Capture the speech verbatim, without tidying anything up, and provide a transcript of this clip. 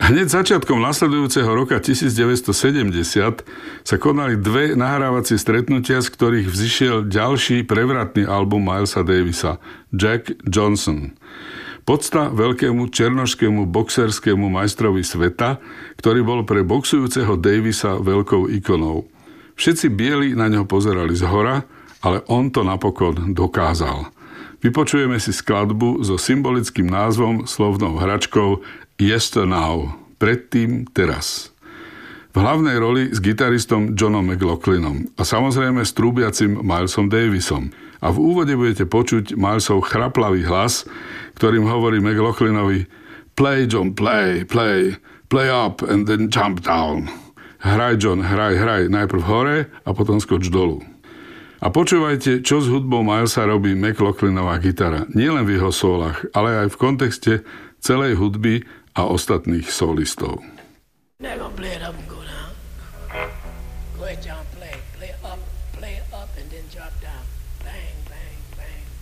Hneď začiatkom nasledujúceho roka devätnásťsedemdesiat sa konali dve nahrávacie stretnutia, z ktorých vzýšiel ďalší prevratný album Milesa Davisa, Jack Johnson. Podsta veľkému černošskému boxerskému majstrovi sveta, ktorý bol pre boxujúceho Davisa veľkou ikonou. Všetci bieli na ňo pozerali zhora, ale on to napokon dokázal. Vypočujeme si skladbu so symbolickým názvom, slovnou hračkou Yester Now, predtým teraz. V hlavnej roli s gitaristom Johnom McLaughlinom a samozrejme s trúbiacim Milesom Davisom. A v úvode budete počuť Milesov chraplavý hlas, ktorým hovorí McLaughlinovi Play, John, play, play, play up and then jump down. Hraj, John, hraj, hraj, najprv hore a potom skoč dolu. A počúvajte, čo s hudbou Milesa robí McLaughlinová gitara. Nielen v jeho sólach, ale aj v kontexte celej hudby a ostatných solistov. Never play it up and go down. Go ahead, John, play. Play up, play up, and then drop down. Bang, bang, bang.